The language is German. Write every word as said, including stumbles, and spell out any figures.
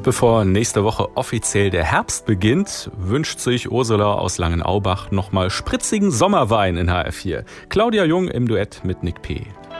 Bevor nächste Woche offiziell der Herbst beginnt, wünscht sich Ursula aus Langenaubach nochmal spritzigen Sommerwein in H R vier. Claudia Jung im Duett mit Nick P.